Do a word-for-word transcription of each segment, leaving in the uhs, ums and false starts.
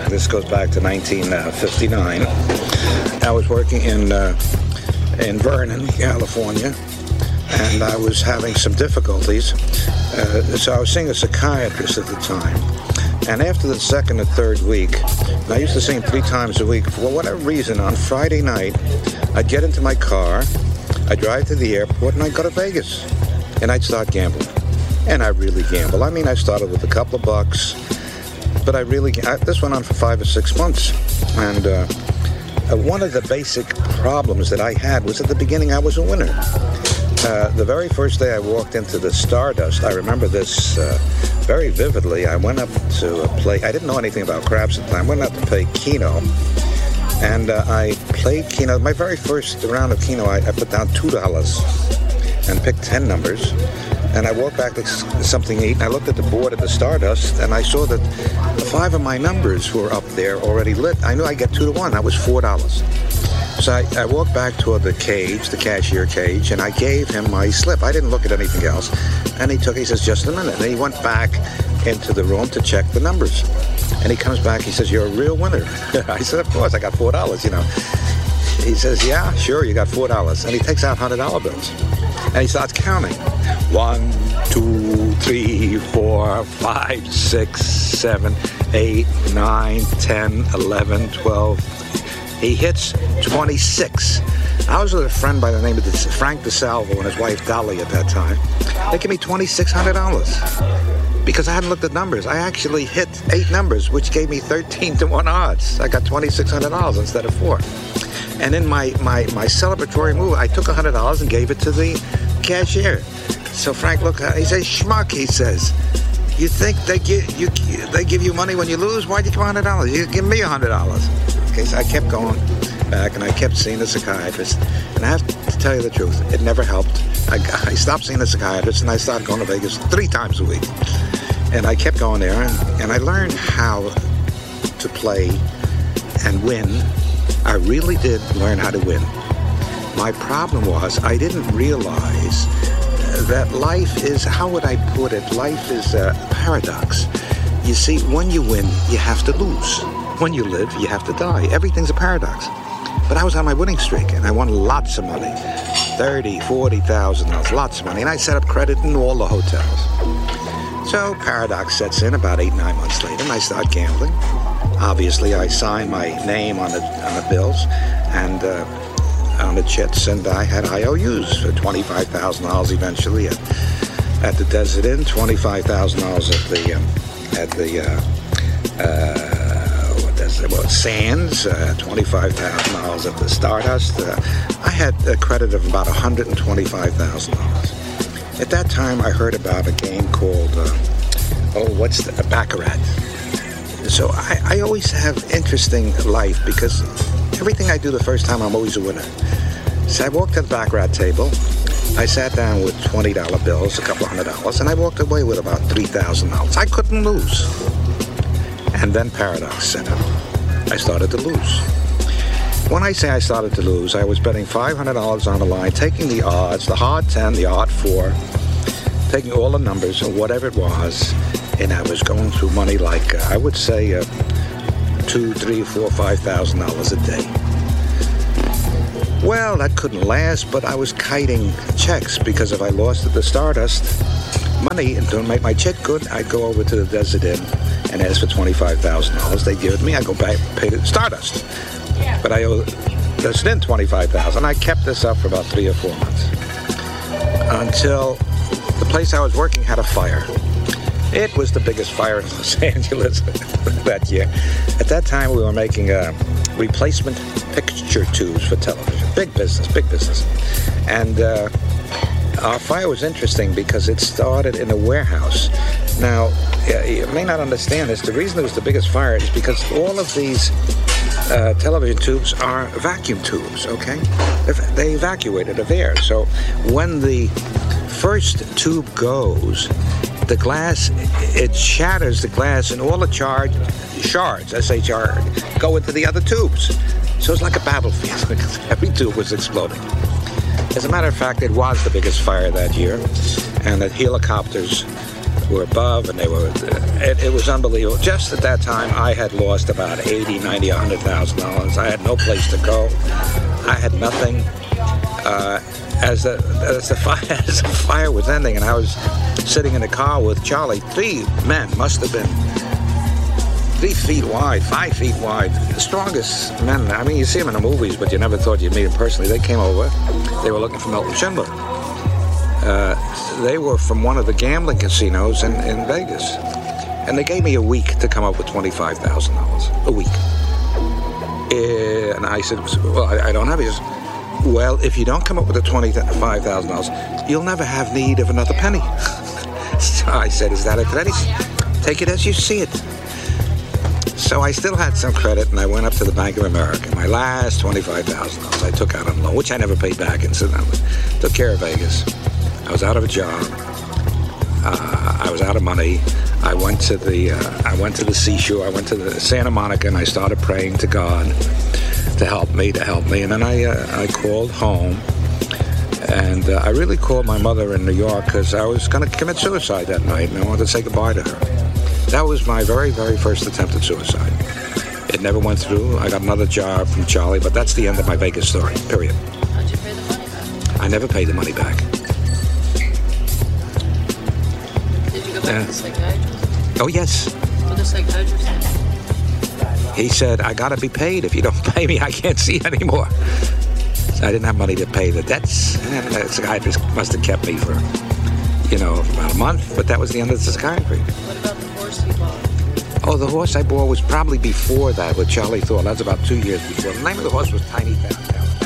This goes back to nineteen fifty-nine. I was working in uh, in Vernon, California, and I was having some difficulties. Uh, so I was seeing a psychiatrist at the time. And after the second or third week, and I used to see him three times a week, for whatever reason, on Friday night, I'd get into my car, I'd drive to the airport, and I'd go to Vegas. And I'd start gambling. And I really gamble. I mean, I started with a couple of bucks, but I really, I, this went on for five or six months. And uh, uh, one of the basic problems that I had was at the beginning I was a winner. Uh, the very first day I walked into the Stardust, I remember this uh, very vividly. I went up to play, I didn't know anything about craps at the time. I went up to play Keno, and uh, I played Keno. My very first round of Keno, I, I put down two dollars and picked ten numbers. And I walked back to something to eat, and I looked at the board at the Stardust, and I saw that five of my numbers were up there already lit. I knew I'd get two to one. That was four dollars. So I, I walked back toward the cage, the cashier cage, and I gave him my slip. I didn't look at anything else. And he took, he says, just a minute. And he went back into the room to check the numbers. And he comes back, he says, you're a real winner. I said, of course, I got four dollars, you know. He says, yeah, sure, you got four dollars. And he takes out one hundred dollar bills. And he starts counting. One, two, three, four, five, six, seven, eight, nine, ten, eleven, twelve. He hits twenty-six. I was with a friend by the name of Frank DeSalvo and his wife Dolly at that time. They gave me twenty-six hundred dollars because I hadn't looked at numbers. I actually hit eight numbers, which gave me thirteen to one odds. I got twenty-six hundred dollars instead of four. And in my, my, my celebratory move, I took one hundred dollars and gave it to the cashier. So Frank looked at it, he says, schmuck, he says. You think they give you they give you money when you lose? Why'd you give one hundred dollars? You give me one hundred dollars. Okay, so I kept going back, and I kept seeing the psychiatrist. And I have to tell you the truth, it never helped. I, I stopped seeing the psychiatrist, and I started going to Vegas three times a week. And I kept going there, and, and I learned how to play and win. I really did learn how to win. My problem was I didn't realize that life is, how would I put it, life is a paradox. You see, when you win, you have to lose. When you live, you have to die. Everything's a paradox. But I was on my winning streak, and I won lots of money. thirty, forty thousand dollars, lots of money. And I set up credit in all the hotels. So paradox sets in about eight, nine months later, and I start gambling. Obviously, I signed my name on the, on the bills, and uh, on the chits, and I had I O Us for twenty-five thousand dollars eventually at, at the Desert Inn, twenty-five thousand dollars at the um, at the uh, uh, what does it, well, Sands, uh, twenty-five thousand dollars at the Stardust. Uh, I had a credit of about one hundred twenty-five thousand dollars. At that time, I heard about a game called uh, oh, what's the uh, Baccarat. So I, I always have interesting life because everything I do the first time, I'm always a winner. So I walked to the Baccarat table. I sat down with twenty dollar bills, a couple of hundred dollars, and I walked away with about three thousand dollars. I couldn't lose. And then paradox set in. I started to lose. When I say I started to lose, I was betting five hundred dollars on the line, taking the odds, the hard ten, the odd four, taking all the numbers or whatever it was, and I was going through money like, uh, I would say, uh, two, three, four, five thousand dollars a day. Well, that couldn't last, but I was kiting checks because if I lost at the Stardust money and don't make my check good, I'd go over to the Desert Inn and ask for twenty-five thousand dollars. They'd give it to me. I'd go back and pay the Stardust. But I owe Desert Inn twenty-five thousand dollars. I kept this up for about three or four months until the place I was working had a fire. It was the biggest fire in Los Angeles that year. At that time, we were making uh, replacement picture tubes for television. Big business, big business. And uh, our fire was interesting because it started in a warehouse. Now, you may not understand this. The reason it was the biggest fire is because all of these uh, television tubes are vacuum tubes, okay? They evacuated of air. So when the first tube goes, the glass, it shatters the glass, and all the charge, shards, S H R, go into the other tubes. So it's like a battlefield because every tube was exploding. As a matter of fact, it was the biggest fire that year, and the helicopters were above, and they were, it, it was unbelievable. Just at that time, I had lost about eighty, ninety, one hundred thousand dollars. I had no place to go. I had nothing. Uh, as, the, as, the fire, as the fire was ending, and I was sitting in the car with Charlie, three men must have been three feet wide, five feet wide, the strongest men. I mean, you see them in the movies, but you never thought you'd meet them personally. They came over. They were looking for Milton Schindler. Uh, they were from one of the gambling casinos in, in Vegas. And they gave me a week to come up with twenty-five thousand dollars. A week. And I said, well, I, I don't have it. He says, well, if you don't come up with the twenty-five thousand dollars, you'll never have need of another penny. So I said, is that a credit? Take it as you see it. So I still had some credit, and I went up to the Bank of America. My last twenty-five thousand dollars I took out on loan, which I never paid back, incidentally. Took care of Vegas. I was out of a job. Uh, I was out of money. I went to the uh, I went to the seashore. I went to the Santa Monica, and I started praying to God to help me, to help me. And then I uh, I called home, and uh, I really called my mother in New York because I was going to commit suicide that night, and I wanted to say goodbye to her. That was my very, very first attempt at suicide. It never went through. I got another job from Charlie, but that's the end of my Vegas story, period. How'd you pay the money back? I never paid the money back. Did you go back uh, to the psychiatrist? Oh, yes. What did the psychiatrist say? He said, I got to be paid. If you don't pay me, I can't see anymore. So I didn't have money to pay the debts. And the psychiatrist must have kept me for, you know, about a month, but that was the end of the psychiatry. What about the horse you bought? Oh, the horse I bought was probably before that with Charlie Thor. That's about two years before. The name of the horse was Tiny Town.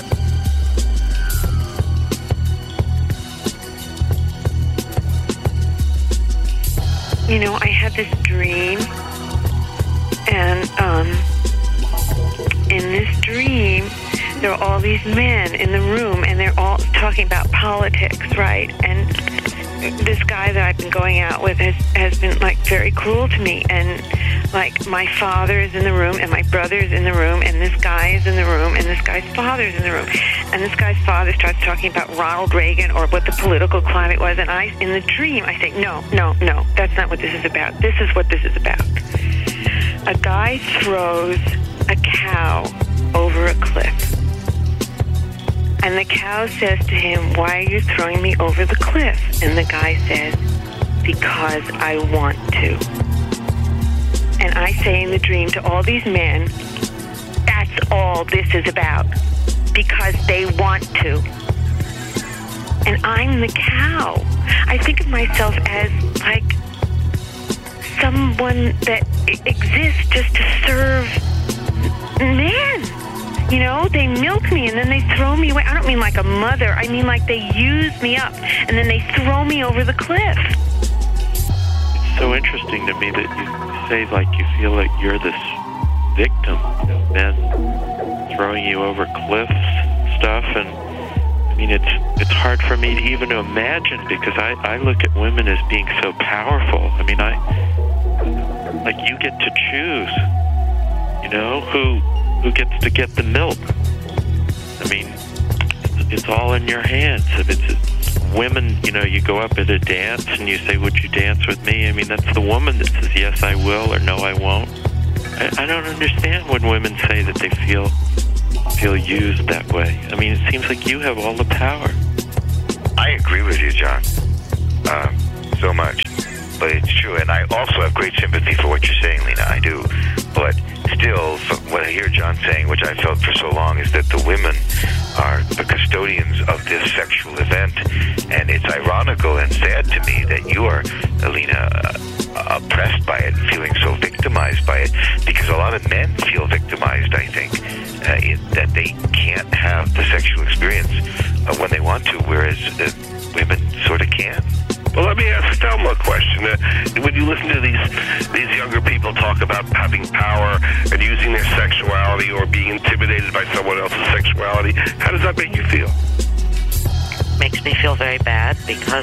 You know, I had this dream, and um, in this dream, there are all these men in the room, and they're all talking about politics, right? And this guy that I've been going out with has, has been, like, very cruel to me. And, like, my father is in the room, and my brother is in the room, and this guy is in the room, and this guy's father is in the room. And this guy's father starts talking about Ronald Reagan or what the political climate was. And I, in the dream, I think, no, no, no, that's not what this is about. This is what this is about. A guy throws a cow over a cliff. And the cow says to him, why are you throwing me over the cliff? And the guy says, because I want to. And I say in the dream to all these men, that's all this is about. Because they want to. And I'm the cow. I think of myself as like someone that exists just to serve men. You know, they milk me and then they throw me away. I don't mean like a mother. I mean like they use me up and then they throw me over the cliff. It's so interesting to me that you say like you feel like you're this victim of men throwing you over cliffs stuff. And I mean, it's it's hard for me to even imagine because I, I look at women as being so powerful. I mean, I like you get to choose, you know, who who gets to get the milk. I mean, it's all in your hands. If it's women, you know, you go up at a dance and you say, would you dance with me? I mean, that's the woman that says, yes, I will, or no, I won't. I, I don't understand when women say that they feel feel used that way. I mean, it seems like you have all the power. I agree with you, John, um, so much. But it's true, and I also have great sympathy for what you're saying, Lena. I do. But still, what I hear John saying, which I felt for so long, is that the women are the custodians of this sexual event. And it's ironical and sad to me that you are, Alina, uh, oppressed by it, feeling so victimized by it, because a lot of men feel victimized, I think, uh, in, that they can't have the sexual experience uh, when they want to, whereas uh, women sort of can. Well, let me ask Thelma a question. Uh, when you listen to these these younger people talk about having power and using their sexuality or being intimidated by someone else's sexuality, how does that make you feel? Makes me feel very bad because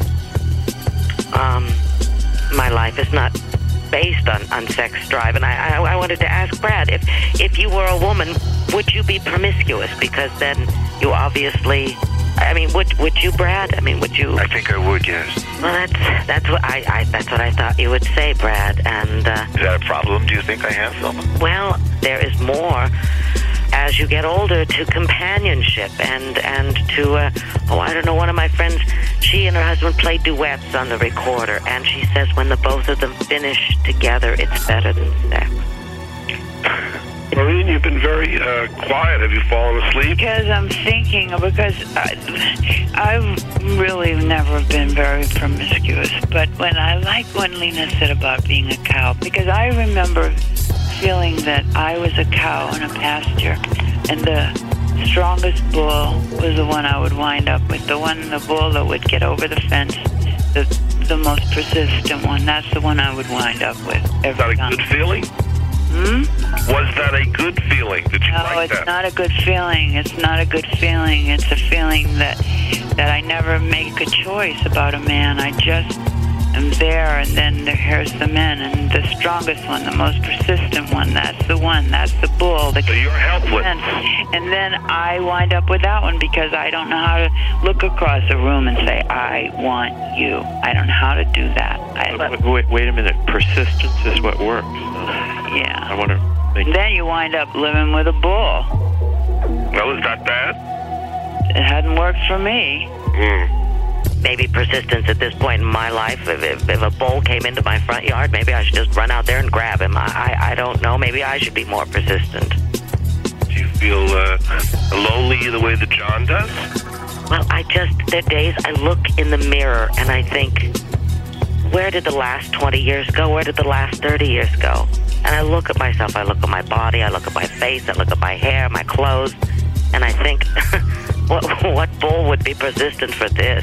um, my life is not based on, on sex drive. And I, I, I wanted to ask Brad, if, if you were a woman, would you be promiscuous? Because then you obviously I mean, would would you, Brad? I mean, would you? I think I would, yes. Well, that's that's what I, I that's what I thought you would say, Brad. And uh, Is that a problem, do you think I have, Thelma? well, there is more as you get older to companionship and and to uh, oh, I don't know. One of my friends, she and her husband play duets on the recorder, and she says when the both of them finish together, it's better than sex. Maureen, you've been very uh, quiet. Have you fallen asleep? Because I'm thinking, because I, I've really never been very promiscuous, but when I like when Lena said about being a cow, because I remember feeling that I was a cow in a pasture, and the strongest bull was the one I would wind up with, the one, the bull that would get over the fence, the the most persistent one. That's the one I would wind up with every Is that a time. good feeling? Hmm? Was that a good feeling? Did you No, like it's that? not a good feeling. It's not a good feeling. It's a feeling that that I never make a choice about a man. I just am there, and then there, here's the men, and the strongest one, the most persistent one, that's the one, that's the bull. The So you're helpless. and, and then I wind up with that one because I don't know how to look across a room and say, I want you. I don't know how to do that. I, Wait, wait, wait a minute. Persistence is what works. yeah. I want to make... Then you wind up living with a bull. Well, is that bad? It hadn't worked for me. Mm. Maybe persistence at this point in my life. If, if, if a bull came into my front yard, maybe I should just run out there and grab him. I, I, I don't know. Maybe I should be more persistent. Do you feel uh, lonely the way that John does? Well, I just, there are days I look in the mirror and I think, where did the last twenty years go? Where did the last thirty years go? And I look at myself, I look at my body, I look at my face, I look at my hair, my clothes, and I think, what, what bull would be persistent for this?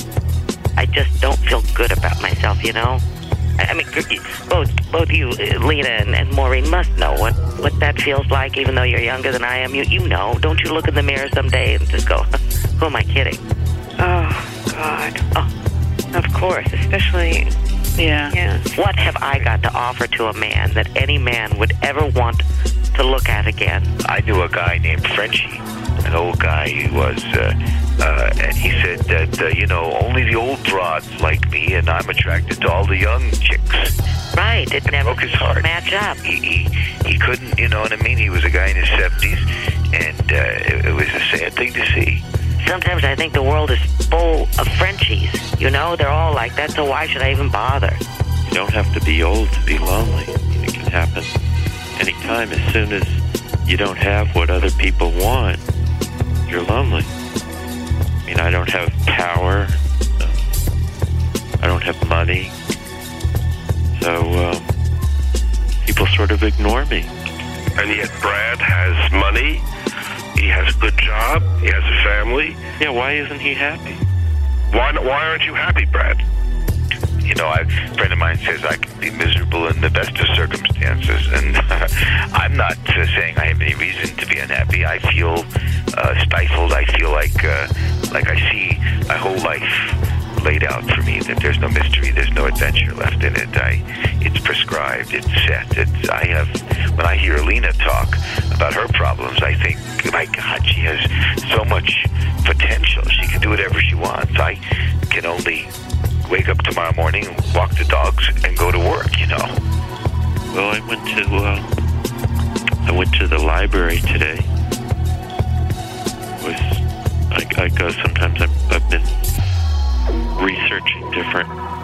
I just don't feel good about myself, you know? I, I mean, both both you, Lena and, and Maureen, must know what, what that feels like, even though you're younger than I am. You, you know. Don't you look in the mirror someday and just go, who am I kidding? Oh, God. Oh, Of course, especially, Yeah. yeah. what have I got to offer to a man that any man would ever want to look at again? I knew a guy named Frenchie, an old guy he was, uh, uh, and he said that, uh, you know, only the old broads like me, and I'm attracted to all the young chicks. Right, it never broke his heart. match up. He, he, he couldn't, you know what I mean? He was a guy in his seventies, and uh, it, it was a sad thing to see. Sometimes I think the world is full of Frenchies. You know, they're all like that, so why should I even bother? You don't have to be old to be lonely. It can happen anytime. As soon as you don't have what other people want, you're lonely. I mean, I don't have power. I don't have money. So um, people sort of ignore me. And yet Brad has money. He has a good job. He has a family. Yeah, why isn't he happy? Why why aren't you happy, Brad? You know, I, a friend of mine says I can be miserable in the best of circumstances, and I'm not uh, saying I have any reason to be unhappy. I feel uh, stifled. I feel like uh, like I see my whole life laid out for me, that there's no mystery, there's no adventure left in it. I, it's prescribed, it's set. It's, I have, when I hear Lena talk about her problems, I think, my God, she has so much potential. She can do whatever she wants. I can only wake up tomorrow morning, walk the dogs, and go to work, you know. Well, I went to uh, I went to the library today. It was I, I go sometimes. I'm, I've been researching different